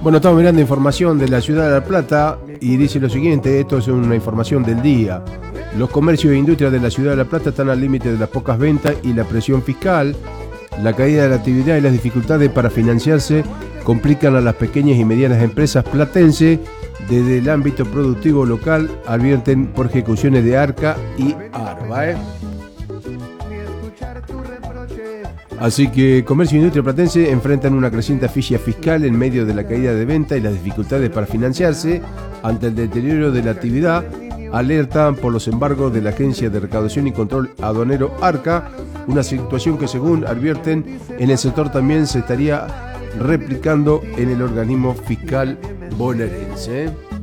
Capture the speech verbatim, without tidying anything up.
Bueno, estamos mirando información de la ciudad de La Plata y dice lo siguiente, esto es una información del día. Los comercios e industrias de la ciudad de La Plata están al límite de las pocas ventas y la presión fiscal. La caída de la actividad y las dificultades para financiarse complican a las pequeñas y medianas empresas platenses. Desde el ámbito productivo local advierten por ejecuciones de Arca y Arba, ¿eh? Así que comercio e industria platense enfrentan una creciente asfixia fiscal en medio de la caída de venta y las dificultades para financiarse. Ante el deterioro de la actividad, alertan por los embargos de la Agencia de Recaudación y Control Aduanero Arca, una situación que, según advierten, en el sector también se estaría replicando en el organismo fiscal bonaerense.